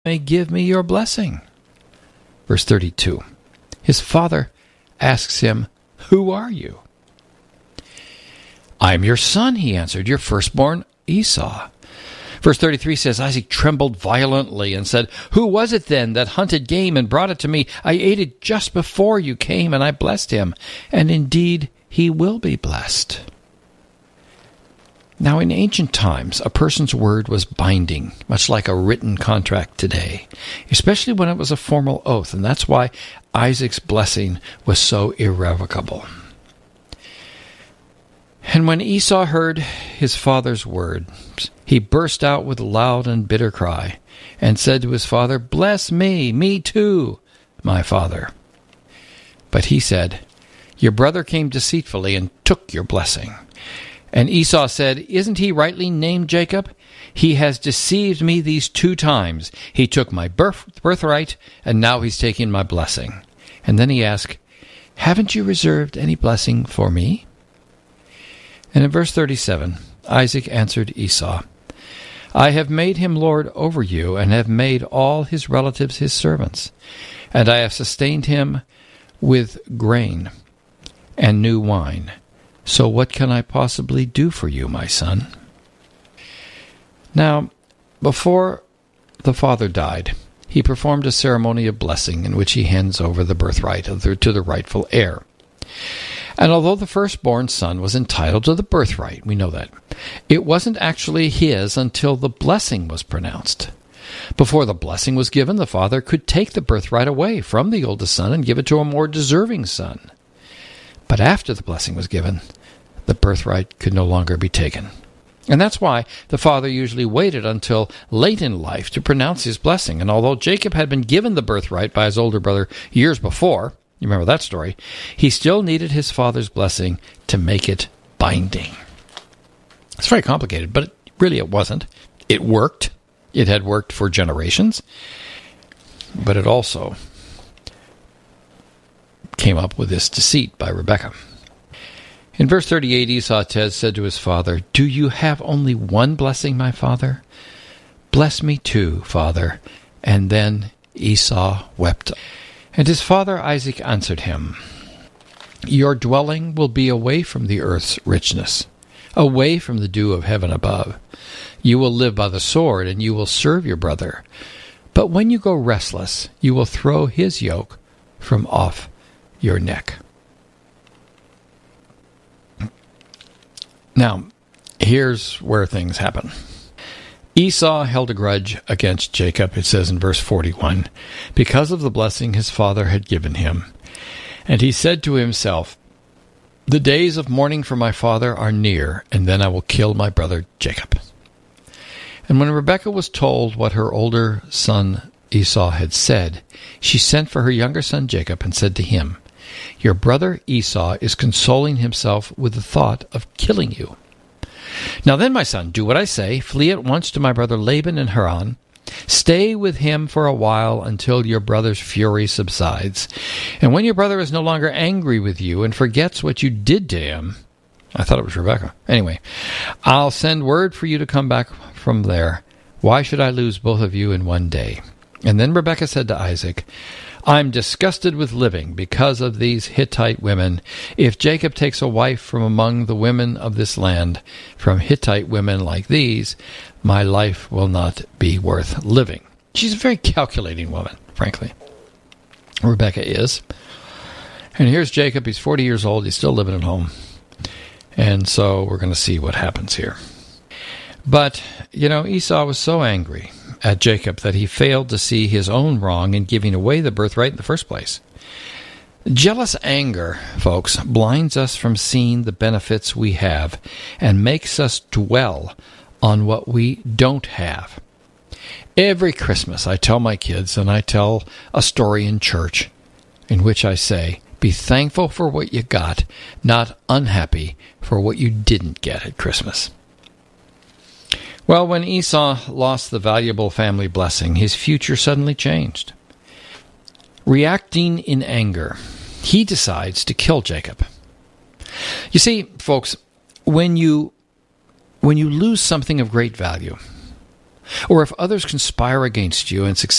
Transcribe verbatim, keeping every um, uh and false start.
may give me your blessing. Verse thirty-two. His father asks him, Who are you? I am your son, he answered, your firstborn Esau. Verse thirty-three says, Isaac trembled violently and said, Who was it then that hunted game and brought it to me? I ate it just before you came, and I blessed him. And indeed, he will be blessed. Now, in ancient times, a person's word was binding, much like a written contract today, especially when it was a formal oath, and that's why Isaac's blessing was so irrevocable. And when Esau heard his father's words, he burst out with a loud and bitter cry, and said to his father, Bless me, me too, my father. But he said, Your brother came deceitfully and took your blessing. And Esau said, Isn't he rightly named Jacob? He has deceived me these two times. He took my birth, birthright, and now he's taking my blessing. And then he asked, Haven't you reserved any blessing for me? And in verse thirty-seven, Isaac answered Esau, I have made him lord over you, and have made all his relatives his servants. And I have sustained him with grain and new wine. So what can I possibly do for you, my son? Now, before the father died, he performed a ceremony of blessing in which he hands over the birthright of the, to the rightful heir. And although the firstborn son was entitled to the birthright, we know that, it wasn't actually his until the blessing was pronounced. Before the blessing was given, the father could take the birthright away from the oldest son and give it to a more deserving son. But after the blessing was given, the birthright could no longer be taken. And that's why the father usually waited until late in life to pronounce his blessing. And although Jacob had been given the birthright by his older brother years before, you remember that story, he still needed his father's blessing to make it binding. It's very complicated, but really it wasn't. It worked. It had worked for generations. But it also came up with this deceit by Rebekah. In verse thirty-eight, Esau said to his father, Do you have only one blessing, my father? Bless me too, father. And then Esau wept. And his father Isaac answered him, Your dwelling will be away from the earth's richness, away from the dew of heaven above. You will live by the sword, and you will serve your brother. But when you go restless, you will throw his yoke from off your neck. Now, here's where things happen. Esau held a grudge against Jacob, it says in verse forty-one, because of the blessing his father had given him. And he said to himself, The days of mourning for my father are near, and then I will kill my brother Jacob. And when Rebekah was told what her older son Esau had said, she sent for her younger son Jacob and said to him, Your brother Esau is consoling himself with the thought of killing you. Now then, my son, do what I say. Flee at once to my brother Laban in Haran. Stay with him for a while until your brother's fury subsides. And when your brother is no longer angry with you and forgets what you did to him, I thought it was Rebekah. Anyway, I'll send word for you to come back from there. Why should I lose both of you in one day? And then Rebekah said to Isaac, I'm disgusted with living because of these Hittite women. If Jacob takes a wife from among the women of this land, from Hittite women like these, my life will not be worth living. She's a very calculating woman, frankly. Rebekah is. And here's Jacob. He's forty years old. He's still living at home. And so we're going to see what happens here. But, you know, Esau was so angry at Jacob that he failed to see his own wrong in giving away the birthright in the first place. Jealous anger, folks, blinds us from seeing the benefits we have and makes us dwell on what we don't have. Every Christmas I tell my kids, and I tell a story in church in which I say, be thankful for what you got, not unhappy for what you didn't get at Christmas. Well, when Esau lost the valuable family blessing, his future suddenly changed. Reacting in anger, he decides to kill Jacob. You see, folks, when you when you lose something of great value, or if others conspire against you and succeed